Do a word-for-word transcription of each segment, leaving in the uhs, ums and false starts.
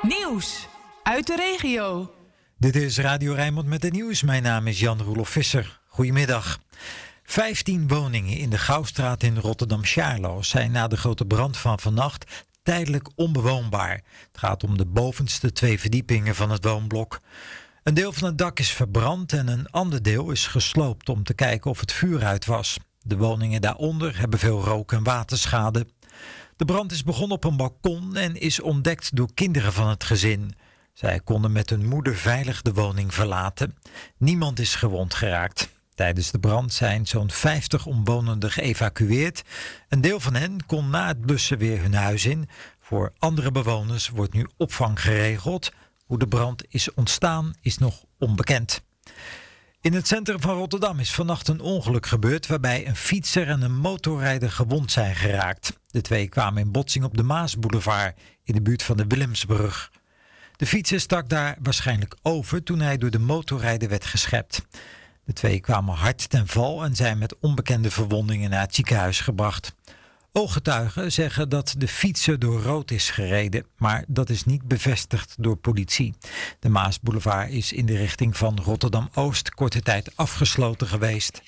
Nieuws uit de regio. Dit is Radio Rijnmond met het nieuws. Mijn naam is Jan-Roelof Visser. Goedemiddag. Vijftien woningen in de Gouwstraat in Rotterdam-Sjaarlo zijn na de grote brand van vannacht tijdelijk onbewoonbaar. Het gaat om de bovenste twee verdiepingen van het woonblok. Een deel van het dak is verbrand en een ander deel is gesloopt om te kijken of het vuur uit was. De woningen daaronder hebben veel rook- en waterschade. De brand is begonnen op een balkon en is ontdekt door kinderen van het gezin. Zij konden met hun moeder veilig de woning verlaten. Niemand is gewond geraakt. Tijdens de brand zijn zo'n vijftig omwonenden geëvacueerd. Een deel van hen kon na het blussen weer hun huis in. Voor andere bewoners wordt nu opvang geregeld. Hoe de brand is ontstaan is nog onbekend. In het centrum van Rotterdam is vannacht een ongeluk gebeurd waarbij een fietser en een motorrijder gewond zijn geraakt. De twee kwamen in botsing op de Maasboulevard in de buurt van de Willemsbrug. De fietser stak daar waarschijnlijk over toen hij door de motorrijder werd geschept. De twee kwamen hard ten val en zijn met onbekende verwondingen naar het ziekenhuis gebracht. Ooggetuigen zeggen dat de fietser door rood is gereden, maar dat is niet bevestigd door politie. De Maasboulevard is in de richting van Rotterdam-Oost korte tijd afgesloten geweest.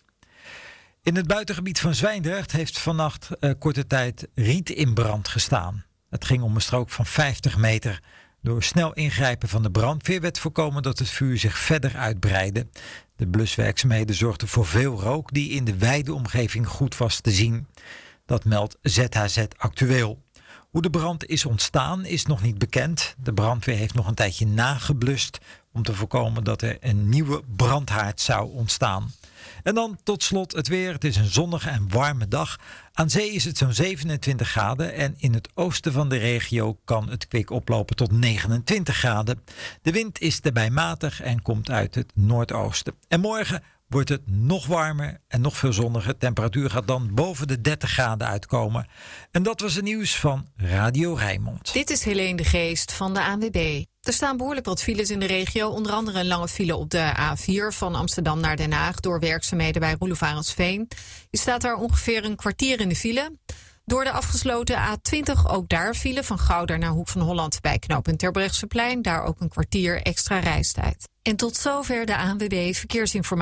In het buitengebied van Zwijndrecht heeft vannacht uh, korte tijd riet in brand gestaan. Het ging om een strook van vijftig meter. Door snel ingrijpen van de brandweer werd voorkomen dat het vuur zich verder uitbreidde. De bluswerkzaamheden zorgden voor veel rook die in de wijde omgeving goed was te zien. Dat meldt Z H Z Actueel. Hoe de brand is ontstaan is nog niet bekend. De brandweer heeft nog een tijdje nageblust om te voorkomen dat er een nieuwe brandhaard zou ontstaan. En dan tot slot het weer. Het is een zonnige en warme dag. Aan zee is het zo'n zevenentwintig graden en in het oosten van de regio kan het kwik oplopen tot negenentwintig graden. De wind is daarbij matig en komt uit het noordoosten. En morgen wordt het nog warmer en nog veel zonniger. De temperatuur gaat dan boven de dertig graden uitkomen. En dat was het nieuws van Radio Rijnmond. Dit is Helene de Geest van de A N W B. Er staan behoorlijk wat files in de regio. Onder andere een lange file op de A vier van Amsterdam naar Den Haag door werkzaamheden bij Roelofarensveen. Je staat daar ongeveer een kwartier in de file. Door de afgesloten A twintig ook daar file van Gouda naar Hoek van Holland bij knooppunt Terbrechtseplein. Daar ook een kwartier extra reistijd. En tot zover de A N W B Verkeersinformatie.